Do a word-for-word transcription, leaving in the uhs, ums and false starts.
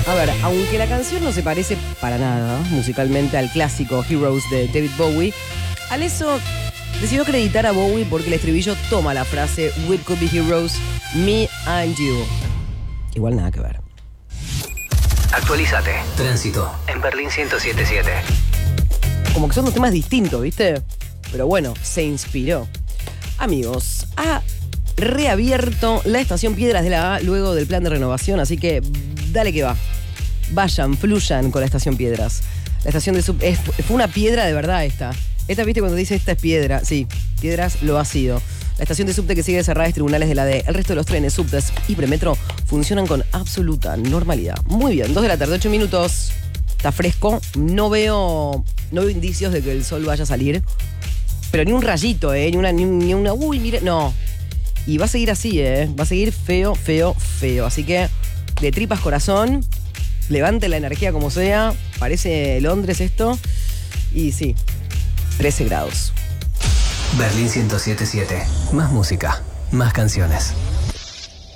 A ver, aunque la canción no se parece para nada musicalmente al clásico Heroes de David Bowie, Alesso decidió acreditar a Bowie porque el estribillo toma la frase We could be heroes, me and you. Igual nada que ver. Actualizate. Tránsito en Berlín ciento siete punto siete. Como que son dos temas distintos, ¿viste? Pero bueno, se inspiró. Amigos, ha reabierto la estación Piedras de la A luego del plan de renovación, así que dale que va. Vayan, fluyan con la estación Piedras. La estación de sub... Es, fue una piedra de verdad esta. Esta, ¿viste? Cuando dice esta es piedra. Sí, Piedras lo ha sido. La estación de subte que sigue cerrada es Tribunales de la D. El resto de los trenes, subtes y premetro funcionan con absoluta normalidad. Muy bien, dos de la tarde, ocho minutos. Está fresco. No veo, no veo indicios de que el sol vaya a salir. Pero ni un rayito, ¿eh? Ni una, ni, ni una... Uy, mire, no. Y va a seguir así, ¿eh? Va a seguir feo, feo, feo. Así que, de tripas corazón, levante la energía como sea. Parece Londres esto. Y sí, trece grados. Berlín ciento siete punto siete. Más música, más canciones.